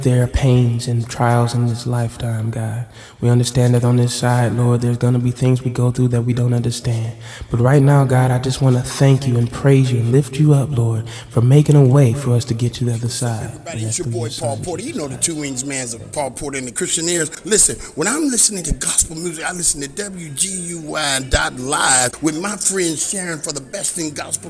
There are pains and trials in this lifetime, God. We understand that on this side, Lord, there's going to be things we go through that we don't understand. But right now, God, I just want to thank you and praise you and lift you up, Lord, for making a way for us to get to the other side. Everybody, it's your boy Paul Porter. You know the Two Wings Man's of Paul Porter and the Christian Ears. Listen, when I'm listening to gospel music, I listen to WGUY.live with my friend Sharon for the best in gospel